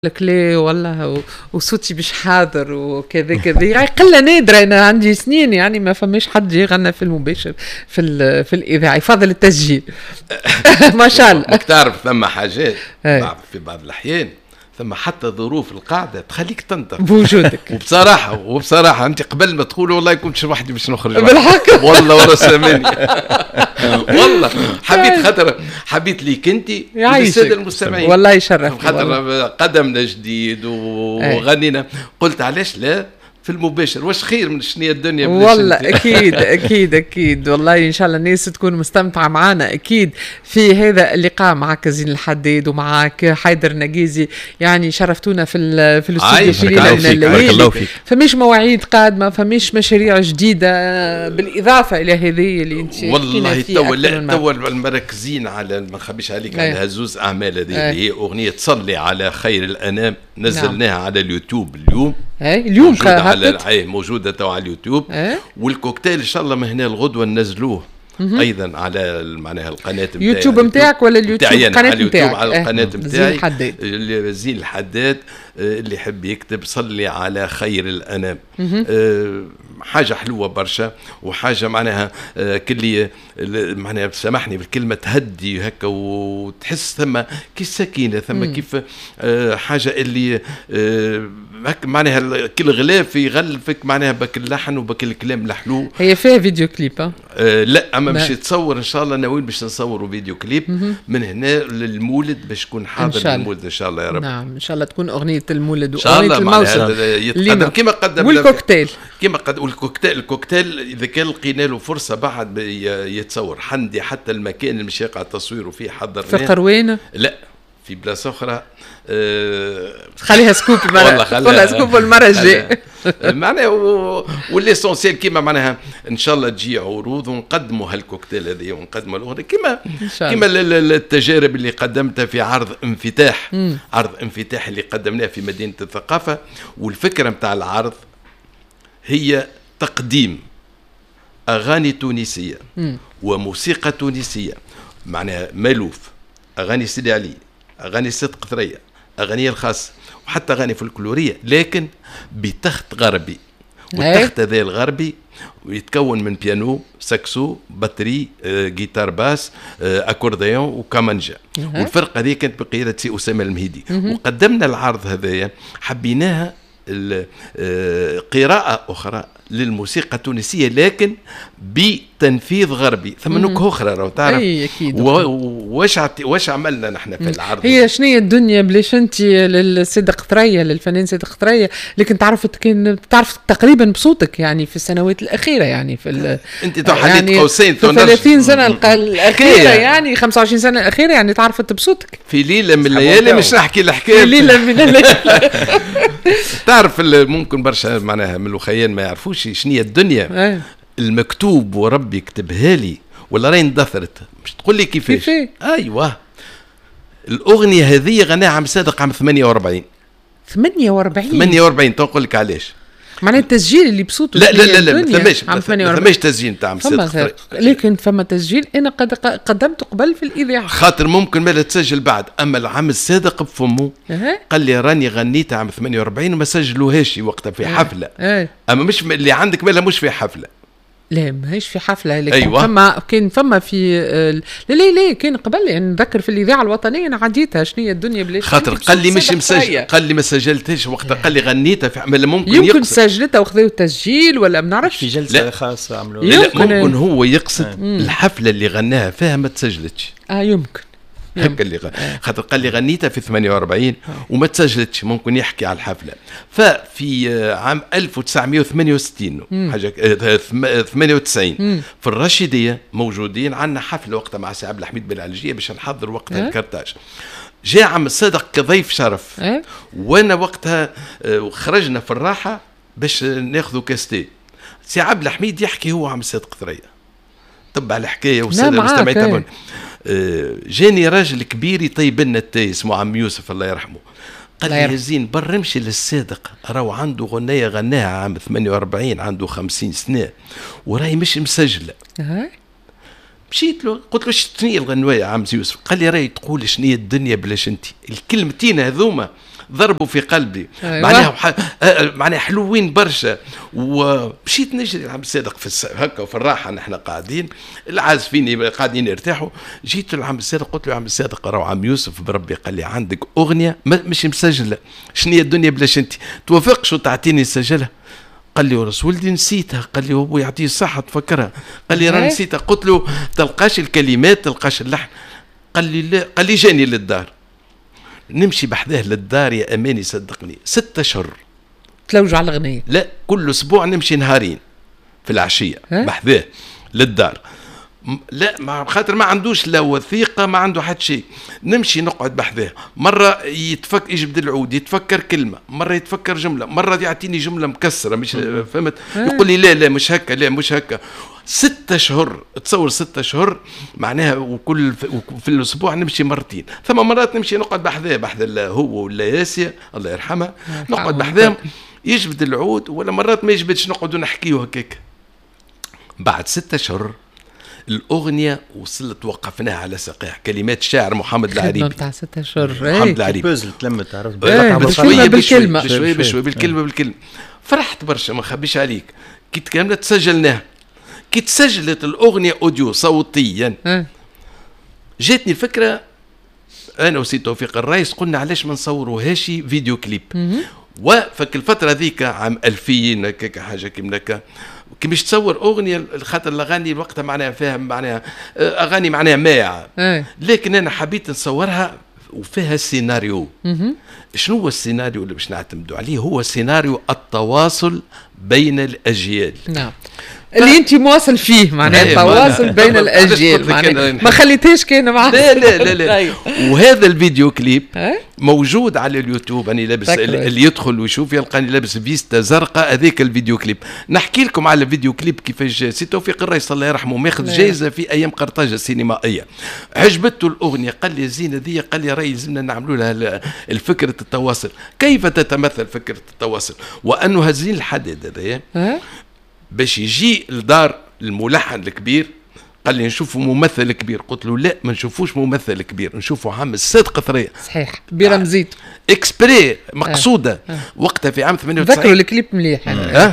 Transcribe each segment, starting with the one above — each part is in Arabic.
الكلي والله وصوتي مش حاضر وكذا كذا يعني قلة نادرة. أنا عندي سنين يعني ما فماش حد يغنى في المباشر في الإذاعة يفضل التسجيل. ما شاء الله. تعرف ثم حاجات في بعض الأحيان ثم حتى ظروف القاعدة تخليك تنطق بوجودك. وبصراحة أنت قبل ما تقول والله كنت وحدي باش نخرج بالحق والله ورا سامني والله حبيت ليك أنت والسادة المستمعين والله يشرف خاطر قدمنا جديد وغنينا قلت علاش لا في المباشر واش خير من شنية الدنيا والله أكيد والله إن شاء الله الناس تكون مستمتعة معنا أكيد في هذا اللقاء معك زين الحداد ومعك حيدر نقيزي. يعني شرفتونا في الاستوديو في ليلة من الليالي. فمش مواعيد قادمة فمش مشاريع جديدة بالإضافة إلى هذه اللي أنت والله توا المركزين على ما نخبيش عليك على هزوز أعمال هذه اللي هي أغنية تصلي على خير الأنام نزلناها على اليوتيوب اليوم موجودة تو على اليوتيوب. والكوكتيل إن شاء الله من هنا الغدوة ننزلوه أيضا على معناها القناة متاعي يوتيوب متاعك ولا اليوتيوب القناة متاعك على القناة متاعي زين الحداد اللي يحب يكتب صلي على خير الأنام. حاجة حلوة برشا وحاجة معناها كلي معناها سامحني بالكلمة تهدي هكا وتحس ثم كيف سكينة ثم كيف حاجة اللي هكا معناها كل غلاف يغلفك معناها بك اللحن وبك الكلام الحلو. هي فيها فيديو كليب لا أما باش يتصور إن شاء الله ناويين باش نصوروا فيديو كليب من هنا للمولد باش يكون حاضر المولد إن شاء الله يا رب. نعم إن شاء الله تكون أغنية المولد وأغنية الموسم يتقدم كما قدم والكوكتيل كما قد الكوكتيل إذا كان لقينا له فرصة بعد يتصور حندي حتى المكان اللي مش يقع تصويره فيه حضرناه في قروينة لا في بلاصة أخرى. خليها سكوب خليها سكوب المرة الجاية معناها والليسونسيال كيما معناها ان شاء الله تجي عروض ونقدموا هالكوكتيل هذه ونقدموا الاغنيه كيما التجارب اللي قدمتها في عرض انفتاح اللي قدمناه في مدينه الثقافه. والفكره نتاع العرض هي تقديم اغاني تونسيه وموسيقى تونسيه معناها مالوف اغاني سيدي علي اغاني صدق ثريا اغاني الخاصه وحتى اغاني فلكلوريه لكن بتخت غربي. والتخت هذا الغربي يتكون من بيانو ساكسو باتري جيتار باس اكورديون وكامانجا. والفرقه هذه كانت بقياده سي اسامه المهيدي. وقدمنا العرض هذايا حبيناها قراءة أخرى للموسيقى التونسية لكن بتنفيذ غربي. ثم نكهة أخرى لو تعرف واش عملنا نحن في العرض. هي شنية الدنيا بليش أنت للصدق ثريا للفنان صدق ثريا لكن تعرف تقريبا بصوتك يعني في السنوات الأخيرة يعني في أنت حديت يعني قوسين في 30 سنة الأخيرة يعني 25 سنة الأخيرة يعني تعرفت بصوتك في ليلة من الليالي. مش نحكي الحكاية في ليلة من الليالي تعرف ممكن برشا معناها من الخيال ما يعرفوش شنية الدنيا المكتوب وربي كتبها لي ولا راي اندثرت مش تقول لي كيفاش. ايوه الاغنيه هذه غناها عم صادق عام 48 تنقول لك علاش معناها التسجيل اللي بصوته لا ثماش تسجيل تاع صادق لكن فما تسجيل انا قدمته قبل في الاذاعه خاطر ممكن ما تسجل بعد. اما العام الصادق بفمه قال لي راني غنيتها عام 48 وما سجلوهاش وقتها في حفله. اما مش اللي عندك مالا مش في حفله لا ماهيش في حفله لكن فما في لا كان قبل يعني نذكر في الاذاعه الوطنيه انا عديتها شنية الدنيا بلاش خاطر قال لي مش مسجل قال لي ما سجلتهاش وقتها قال لي غنيتها في عمل يمكن سجلتها وخذوا التسجيل ولا ما نعرفش في جلسه خاصه عملوا ممكن هو يقصد الحفله اللي غناها فيها ما تسجلتش يمكن هكا اللي خاطر قال لي غنيتها في 48 وما تسجلتش ممكن يحكي على الحفله. ففي عام 1968 حاجه 98 في الرشيديه موجودين عندنا حفله وقتها مع سي عبد الحميد بالعلجيه باش نحضر وقتها الكرتاج. جاء عم الصادق كضيف شرف وانا وقتها خرجنا في الراحه باش ناخذوا كاستي. سي عبد الحميد يحكي هو عم الصادق ثريا تبع الحكايه والساده المستمعين تبعون. جاني راجل كبير يطيب لنا التاي اسمه عم يوسف الله يرحمه. قال لي يا زين برمشي للصادق راهو عنده غنية غناها عام 48 عنده 50 سنة وراهي مش مسجلة. مشيت له قلت له شنو الغنوية عم يوسف؟ قال لي راهي تقول شنو الدنيا بلاش انت. الكلمتين هذوما ضربوا في قلبي. أيوة. معناها حلوين برشا. ومشيت نجري العم الصادق في هكا وفي الراحه، نحن قاعدين العازفين قاعدين يرتاحوا. جيت للعم الصادق قلت له يا عم الصادق راهو عم يوسف بربي قال لي عندك اغنيه مش مسجله، شنو هي الدنيا بلاش انت توافقش وتعطيني نسجلها؟ قال لي ورس ولدي نسيتها. قال لي هو يعطيه الصحة تفكرها. قال لي راني نسيتها. قلت له تلقاش الكلمات تلقاش اللحن؟ قال لي لا. قال لي جاني للدار، نمشي بحذاه للدار يا أماني صدقني 6 أشهر تلوجوا على الغنية. لا كل أسبوع نمشي نهارين في العشية بحذاه للدار. لا ما خاطر ما عندوش لا وثيقة ما عنده حد شيء. نمشي نقعد بحذاه، مرة يجبد العود يتفكر كلمة، مرة يتفكر جملة، مرة يعطيني جملة مكسرة مش فهمت، يقول لي لا مش هكا، لا مش هكا. 6 أشهر تصور 6 أشهر معناها، وكل في الأسبوع نمشي مرتين. ثم مرات نمشي نقعد بحذاه هو ولا ياسيا الله يرحمها، نقعد بحذاه يجبد العود، ولا مرات ما يجبدش نقعد نحكيه هكاك. بعد 6 أشهر الأغنية وصلت وقفناها على ساقيها، كلمات شاعر محمد العريبي بتاع 6 أشهر. محمد العريبي بوزل تلمت تعرف بشوية بالكلمة بشوية بالكلمة. فرحت برشا ما نخبيش عليك. كي تكملت سجلناها، كي تسجلت الأغنية أوديو صوتيا جاتني الفكرة أنا وسي توفيق الرئيس، قلنا علاش ما نصوروهاش فيديو كليب. وفك الفترة ذيك عام 2000 هكاك حاجة كيما كي باش تصور أغنية، خاطر الأغاني وقتها معناها فيها معناها أغاني معناها مايعة، لكن أنا حبيت نصورها وفيها سيناريو. شنو هو السيناريو اللي باش نعتمدوا عليه؟ هو سيناريو التواصل بين الأجيال. نعم اللي انت مواصل فيه معناها التواصل بين الاجيال، ما خليتهاش كان معاه. لا لا لا, لا. وهذا الفيديو كليب موجود على اليوتيوب. أنا لابس اللي يدخل ويشوف يلقاني لابس فيستا زرقاء، هذاك الفيديو كليب. نحكي لكم على الفيديو كليب كيفاش سي توفيق الرئيس الله يرحمه ماخذ جائزة في أيام قرطاجة السينمائية. عجبته الأغنية، قال لي زينة ذي، قال لي راهي لازمنا نعملوا لها الفكرة التواصل. كيف تتمثل فكرة التواصل؟ وأنه هزين الحداد هذايا باش يجي لدار الملحن الكبير، قال لي نشوفوا ممثل كبير. قلت له لا ما نشوفوش ممثل كبير، نشوفوا عم الصادق ثريا. صحيح برمزيته اكسبري مقصوده. وقتها في عام 98 ذكروا الكليب مليح.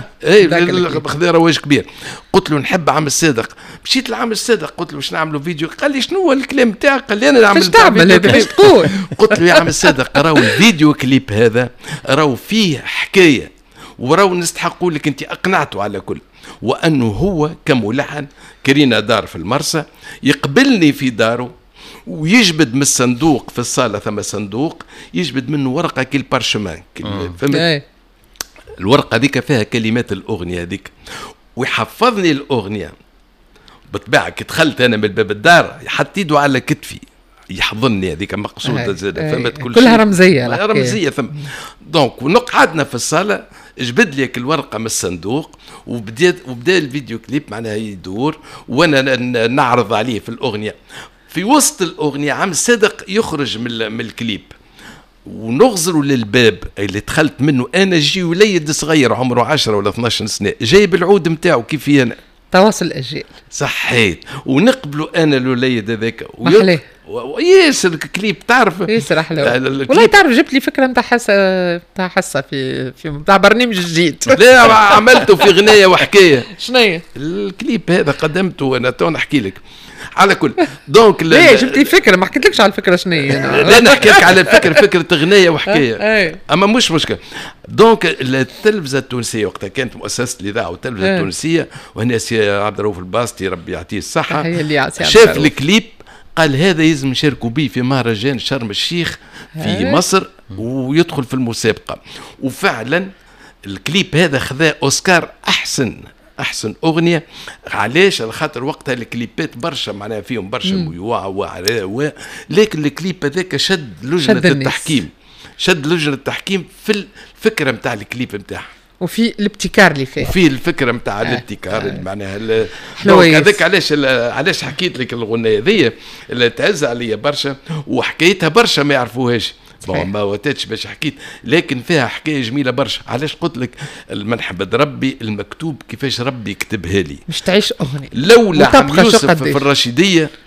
خذ رواج كبير. قلت له نحب عم الصادق. مشيت لعم الصادق قلت له باش نعملوا فيديو. قال لي شنو هو الكلام تاعك؟ قال لي انا نعمل باش تعمل هذا باش تقول. قلت له يا عم الصادق راهو الفيديو كليب هذا راهو فيه حكايه، وراهو نستحقوا لك انت اقنعته على كل. وأنه هو كملحن كرينا دار في المرسى يقبلني في داره ويجبد من الصندوق في الصالة، ثم صندوق يجبد منه ورقة كي البارشمان فهمت؟ الورقة ذيك فيها كلمات الأغنية ذيك، ويحفظني الأغنية. بالطبيعة كي دخلت أنا من باب الدار حط يده على كتفي يحضني، هذيك مقصودة زادة فهمت؟ كلها رمزية رمزية ثم دونك ونقعدنا في الصالة، جبد لك الورقة من الصندوق وبدا الفيديو كليب معناها يدور، وانا نعرض عليه في الأغنية. في وسط الأغنية عم الصادق يخرج من الكليب ونغزروا للباب اللي دخلت منه انا، جي وليد صغير عمره 10 ولا 12 سنة جايب العود نتاعو كيفي انا. تواصل الأجيال صحيت. ونقبلوا انا الوليد هذاك ياسر الكليب تعرف ياسر احلى والله. تعرف جبت لي فكره نتاع حصه في نتاع برنامج جديد. لا عملته في غنايه وحكايه. شنو الكليب هذا قدمته انا تو نحكي لك على كل دونك. لا جبت لي فكره ما حكيتلكش على الفكره شنو هي. لا نحكي لك على الفكره، فكره غنايه وحكايه اما مش مشكله. دونك التلفزه التونسيه وقتها كانت مؤسسه الاذاعه والتلفزه التونسيه، وهنا سي عبد الرؤوف الباسطي ربي يعطيه الصحه شاف الكليب قال هذا لازم نشاركوا به في مهرجان شرم الشيخ في مصر ويدخل في المسابقة. وفعلا الكليب هذا خذا أوسكار أحسن أغنية. علاش؟ على خاطر وقتها الكليبات برشا معناها فيهم برشا ميوعة لكن الكليب هذاك شد لجنة التحكيم في الفكرة متاع الكليب متاعها، وفي الابتكار اللي فيه، وفي الفكره نتاع الابتكار معناها هذاك. علاش حكيت لك الغنية ذي اللي تعز عليا برشا وحكايتها برشا ما يعرفوهاش. ما وتاتش باش حكيت، لكن فيها حكايه جميله برشا. علاش قلت لك المنحبد ربي المكتوب كيفاش ربي يكتبها لي، مش تعيش اغنيه لولا عم يوسف في الرشيديه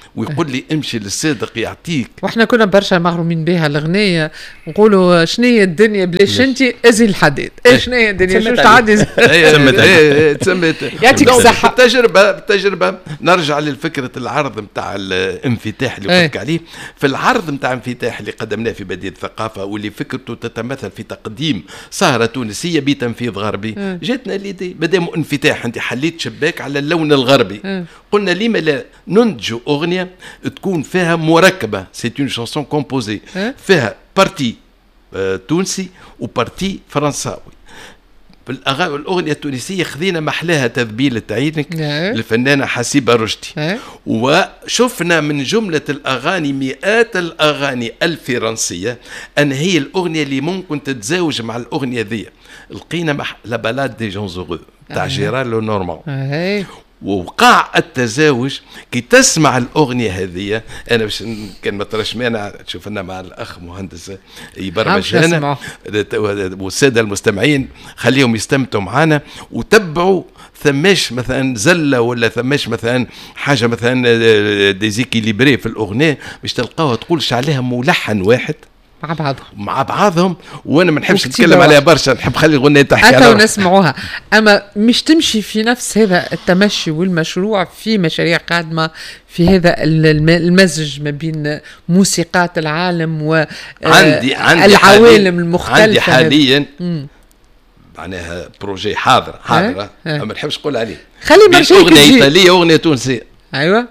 ويقول لي امشي للصادق يعطيك. واحنا كنا برشا مغرومين بها الاغنيه، نقولوا شنية الدنيا بلاش انت ازي الحديد، شنية الدنيا شو تعدي تسمت. يعطيك الصحه. بالتجربه نرجع للفكره العرض نتاع الانفتاح اللي قلت عليه. في العرض نتاع الانفتاح اللي قدمناه في بديل الثقافه واللي فكرته تتمثل في تقديم سهره تونسيه بتنفيذ غربي، جاتنا ليدي مادام انفتاح انت حليت شباك على اللون الغربي، قلنا لما لا ننتج اغنيه تكون فيها مركبه، سي اون شانسون كومبوزي فيها بارتي تونسي وبارتي فرنساوي. الأغنية التونسية خذينا محلاها تذبيلة عينك للفنانة حسيبة رشدي، وشفنا من جملة الأغاني مئات الأغاني الفرنسية أن هي الأغنية اللي ممكن تتزاوج مع الأغنية ذي. لقينا لا بالاد دي جون زوغو تاع جيرار لو نورمان، ووقع التزاوج كي تسمع الأغنية هذه. أنا باش كان ما تراش مانع تشوف لنا مع الأخ مهندس يبرمج لنا والسادة المستمعين خليهم يستمتعوا معنا وتبعوا ثماش مثلا زلة ولا ثماش مثلا حاجة مثلا ديزيكيليبري في الأغنية باش تلقاوها تقولش عليها ملحن واحد مع بعضهم. وانا ما نحبش نتكلم عليها برشا، نحب خلي الغنية تحكي عليها ونسمعوها. اما مش تمشي في نفس هذا التمشي والمشروع في مشاريع قادمة في هذا المزج ما بين موسيقات العالم والعوالم المختلفة؟ عندي حاليا معناها بروجي حاضرة ما نحبش نقول عليه. خلي مرشيك أغنية إيطالية وأغنية تونسية. أيوة.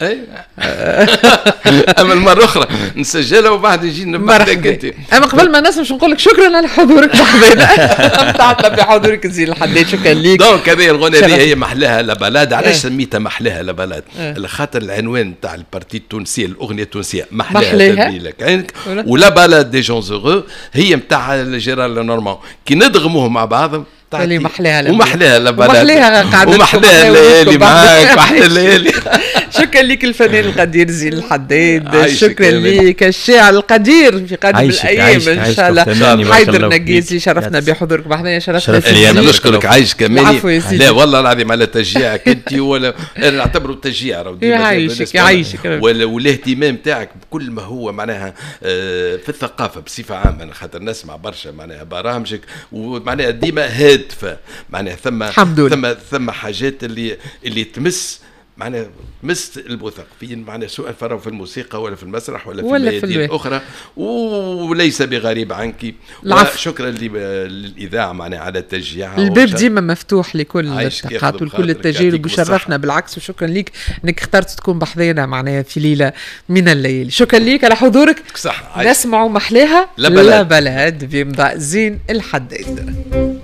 اما المره اخرى نسجلها وبعد نجي نبعثك انت. اما قبل ما نسمع نقول لك شكرا على حضورك بحضينا متعطله بحضورك زين الحديد، شكرا ليك. دونك هذه الاغنيه دي هي محلاها لا بلاد. علاش سميتها محلاها لا بلاد؟ خاطر العنوان تاع البارتي التونسيه الاغنيه التونسيه محلاها لك ولا بلاد دي جون زوغو هي نتاع جيرار لو نورمان. كي ندغموهم مع بعضهم اللي محلاها ومحلاها لبلاد ومحلاها الليالي معاك محلى الليالي. شكرا لك الفنان القدير زين الحديد، شكرا لك الشاعر القدير في قادم الايام ان شاء الله حيدر نقيزي. شرفنا بحضورك بحضنا، شرفنا فيك. انا نشكرك عايش كماني. لا والله العظيم على تشجيعك انت ولا انا نعتبره تشجيع يعيشك والاهتمام تاعك بكل ما هو معناها في الثقافه بصفه عامه. انا خاطر نسمع برشا معناها برامجك ومعناها ديما هادفه معناها ثم حاجات اللي تمس معناها مس المثقفين معناها سواء فروا في الموسيقى ولا في المسرح ولا في الميادين الأخرى، وليس بغريب عنك. شكرا للإذاعة معناها على التشجيع. الباب ديما مفتوح لكل الثقات ولكل التجارب وشرفنا بالعكس. وشكرا لك انك اخترت تكون بحضينا معناها في ليلة من الليالي. شكرا لك على حضورك. صح. نسمعوا محلاها لا بلاد بمضاء زين الحديد.